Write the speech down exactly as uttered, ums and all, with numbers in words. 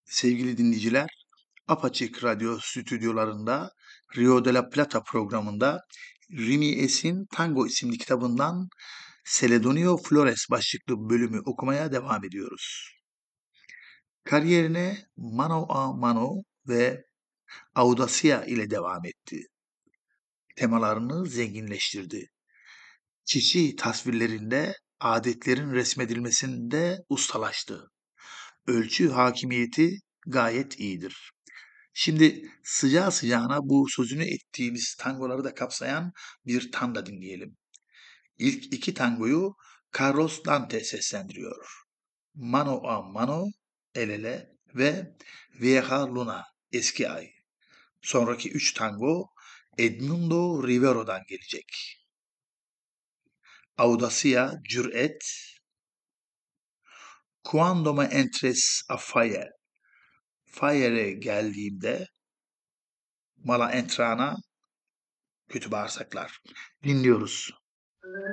Sevgili dinleyiciler, Apaçık Radyo stüdyolarında Rio de la Plata programında Rimi Es'in Tango isimli kitabından Celedonio Flores başlıklı bölümü okumaya devam ediyoruz. Kariyerine Mano a Mano ve Audacia ile devam etti. Temalarını zenginleştirdi. Çiçi tasvirlerinde adetlerin resmedilmesinde ustalaştı. Ölçü hakimiyeti gayet iyidir. Şimdi sıcağı sıcağına bu sözünü ettiğimiz tangoları da kapsayan bir tanda dinleyelim. İlk iki tangoyu Carlos Dante seslendiriyor. Mano a Mano, El Ele ve Vieja Luna, Eski Ay. Sonraki üç tango Edmundo Rivero'dan gelecek. Audacia, Cüret, Cuando me entres a fire, Fire'e geldiğimde, Mala Entrana, kötü bağırsaklar. Dinliyoruz.